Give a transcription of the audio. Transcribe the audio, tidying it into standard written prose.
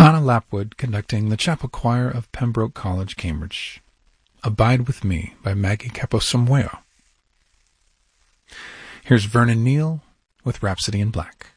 Anna Lapwood conducting the chapel choir of Pembroke College, Cambridge. Abide With Me by Maggie Caposamweo. Here's Vernon Neal with Rhapsody in Black.